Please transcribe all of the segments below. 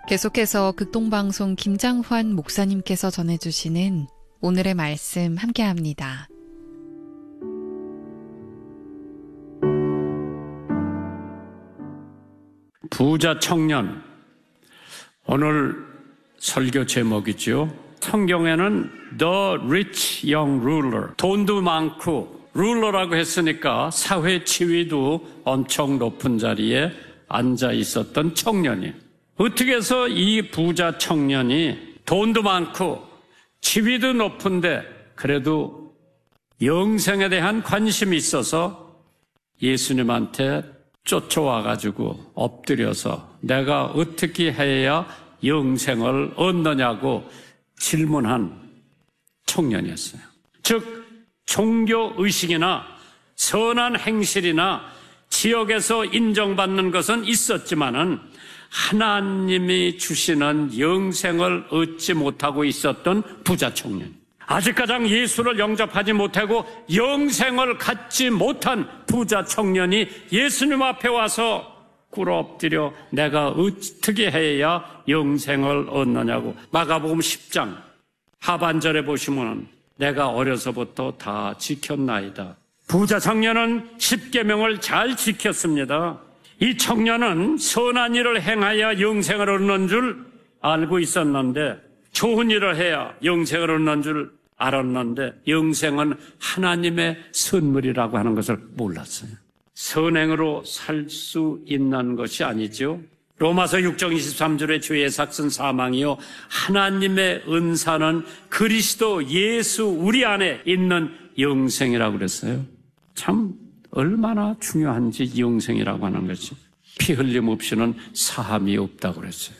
계속해서 극동방송 김장환 목사님께서 전해주시는 오늘의 말씀 함께합니다. 부자 청년, 오늘 설교 제목이죠. 성경에는 The Rich Young Ruler, 돈도 많고 룰러라고 했으니까 사회 지위도 엄청 높은 자리에 앉아 있었던 청년이, 어떻게 해서 이 부자 청년이 돈도 많고 지위도 높은데 그래도 영생에 대한 관심이 있어서 예수님한테 쫓아와가지고 엎드려서 내가 어떻게 해야 영생을 얻느냐고 질문한 청년이었어요. 즉 종교의식이나 선한 행실이나 지역에서 인정받는 것은 있었지만은 하나님이 주시는 영생을 얻지 못하고 있었던 부자 청년, 아직 가장 예수를 영접하지 못하고 영생을 갖지 못한 부자 청년이 예수님 앞에 와서 꿇어 엎드려 내가 어떻게 해야 영생을 얻느냐고. 마가복음 10장 하반절에 보시면 내가 어려서부터 다 지켰나이다. 부자 청년은 10계명을 잘 지켰습니다. 이 청년은 선한 일을 행하여 영생을 얻는 줄 알고 있었는데, 좋은 일을 해야 영생을 얻는 줄 알았는데 영생은 하나님의 선물이라고 하는 것을 몰랐어요. 선행으로 살 수 있는 것이 아니죠. 로마서 6장 23절에 주의 삭은 사망이요 하나님의 은사는 그리스도 예수 우리 안에 있는 영생이라고 그랬어요. 참 얼마나 중요한지 영생이라고 하는 것이, 피 흘림 없이는 사함이 없다고 그랬어요.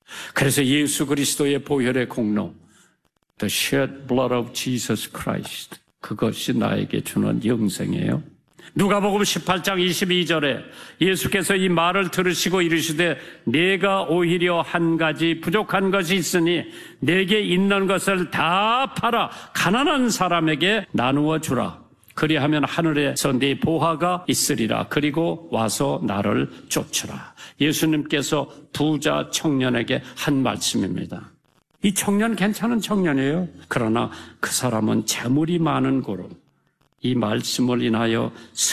그래서 예수 그리스도의 보혈의 공로, The shed blood of Jesus Christ, 그것이 나에게 주는 영생이에요. 누가복음 18장 22절에 예수께서 이 말을 들으시고 이르시되 내가 오히려 한 가지 부족한 것이 있으니 내게 있는 것을 다 팔아 가난한 사람에게 나누어 주라. 그리하면 하늘에서 네 보화가 있으리라. 그리고 와서 나를 쫓으라. 예수님께서 부자 청년에게 한 말씀입니다. 이 청년 괜찮은 청년이에요. 그러나 그 사람은 재물이 많은 고로 이 말씀을 인하여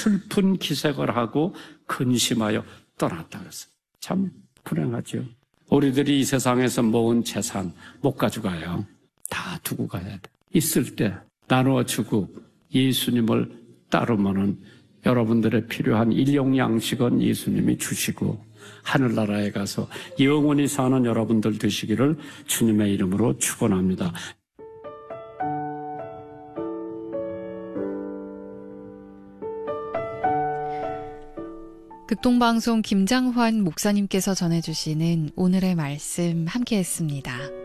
슬픈 기색을 하고 근심하여 떠났다 그랬어요. 참 불행하죠. 우리들이 이 세상에서 모은 재산 못 가져가요. 다 두고 가야 돼. 있을 때 나누어 주고 예수님을 따르면은 여러분들의 필요한 일용 양식은 예수님이 주시고 하늘나라에 가서 영원히 사는 여러분들 되시기를 주님의 이름으로 축원합니다. 극동방송 김장환 목사님께서 전해주시는 오늘의 말씀 함께했습니다.